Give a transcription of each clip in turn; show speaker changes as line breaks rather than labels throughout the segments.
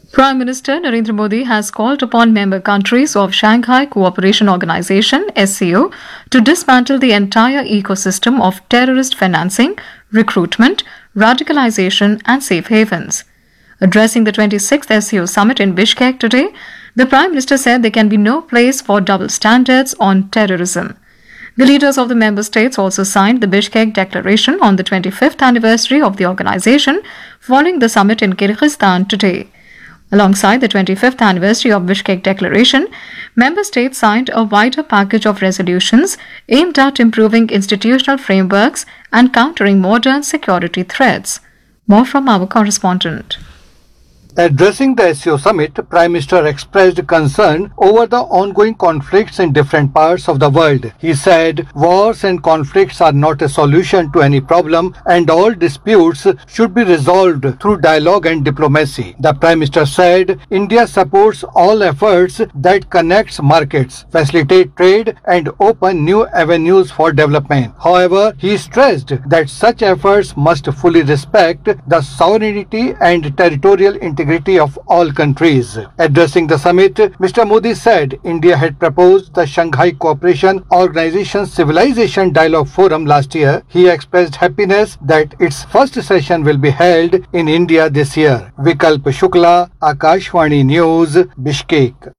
Prime Minister Narendra Modi has called upon member countries of Shanghai Cooperation Organization (SCO) to dismantle the entire ecosystem of terrorist financing, recruitment, radicalization, and safe havens. Addressing the 26th SCO summit in Bishkek today, the Prime Minister said there can be no place for double standards on terrorism. The leaders of the member states also signed the Bishkek Declaration on the 25th anniversary of the organization following the summit in Kyrgyzstan today. Alongside the 25th anniversary of Bishkek Declaration, member states signed a wider package of resolutions aimed at improving institutional frameworks and countering modern security threats. More from our correspondent.
Addressing the SCO summit, Prime Minister expressed concern over the ongoing conflicts in different parts of the world. He said, wars and conflicts are not a solution to any problem and all disputes should be resolved through dialogue and diplomacy. The Prime Minister said, India supports all efforts that connects markets, facilitate trade and open new avenues for development. However, he stressed that such efforts must fully respect the sovereignty and territorial integrity of all countries. Addressing the summit, Mr. Modi said India had proposed the Shanghai Cooperation Organization Civilization Dialogue Forum last year. He expressed happiness that its first session will be held in India this year. Vikalp Shukla, Akashvani News, Bishkek.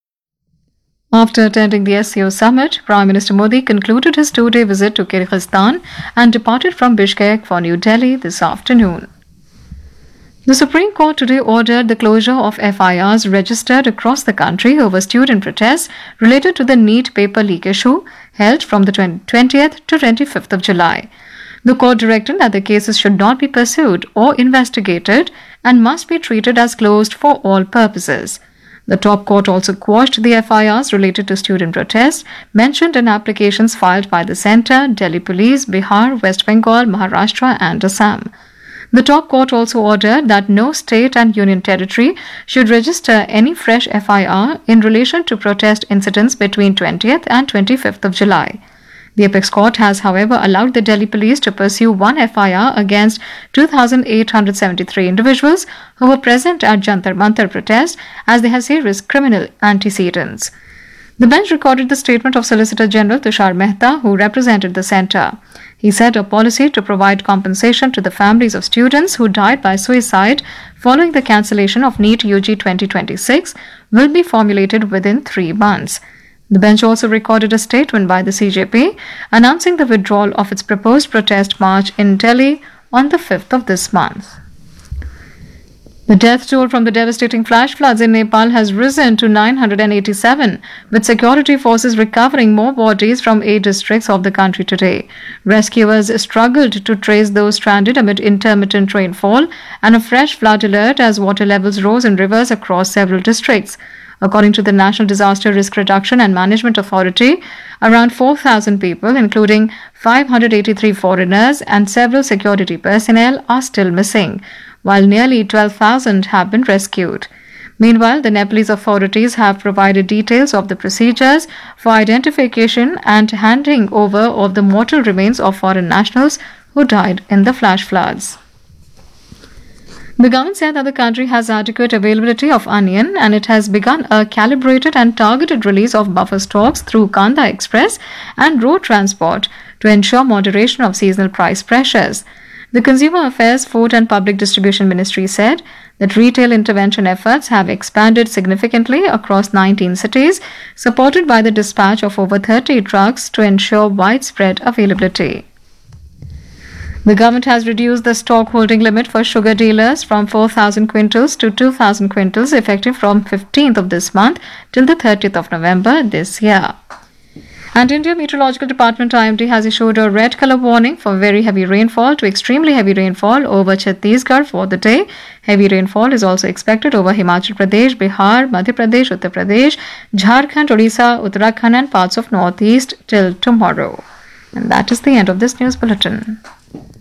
After attending the SCO summit, Prime Minister Modi concluded his two-day visit to Kyrgyzstan and departed from Bishkek for New Delhi this afternoon. The Supreme Court today ordered the closure of FIRs registered across the country over student protests related to the NEET paper leak issue held from the 20th to 25th of July. The court directed that the cases should not be pursued or investigated and must be treated as closed for all purposes. The top court also quashed the FIRs related to student protests mentioned in applications filed by the Centre, Delhi Police, Bihar, West Bengal, Maharashtra and Assam. The top court also ordered that no state and union territory should register any fresh FIR in relation to protest incidents between 20th and 25th of July. The apex court has, however, allowed the Delhi police to pursue one FIR against 2,873 individuals who were present at Jantar Mantar protest as they have serious criminal antecedents. The bench recorded the statement of Solicitor General Tushar Mehta, who represented the centre. He said a policy to provide compensation to the families of students who died by suicide following the cancellation of NEET UG 2026 will be formulated within 3 months. The bench also recorded a statement by the CJP announcing the withdrawal of its proposed protest march in Delhi on the 5th of this month. The death toll from the devastating flash floods in Nepal has risen to 987, with security forces recovering more bodies from 8 districts of the country today. Rescuers struggled to trace those stranded amid intermittent rainfall and a fresh flood alert as water levels rose in rivers across several districts. According to the National Disaster Risk Reduction and Management Authority, around 4,000 people, including 583 foreigners and several security personnel, are still missing, while nearly 12,000 have been rescued. Meanwhile, the Nepalese authorities have provided details of the procedures for identification and handing over of the mortal remains of foreign nationals who died in the flash floods. The government said that the country has adequate availability of onion and it has begun a calibrated and targeted release of buffer stocks through Kanda Express and road transport to ensure moderation of seasonal price pressures. The Consumer Affairs, Food and Public Distribution Ministry said that retail intervention efforts have expanded significantly across 19 cities, supported by the dispatch of over 30 trucks to ensure widespread availability. The government has reduced the stock holding limit for sugar dealers from 4,000 quintals to 2,000 quintals effective from 15th of this month till the 30th of November this year. And India Meteorological Department IMD has issued a red color warning for very heavy rainfall to extremely heavy rainfall over Chhattisgarh for the day. Heavy rainfall is also expected over Himachal Pradesh, Bihar, Madhya Pradesh, Uttar Pradesh, Jharkhand, Odisha, Uttarakhand and parts of northeast till tomorrow. And that is the end of this news bulletin.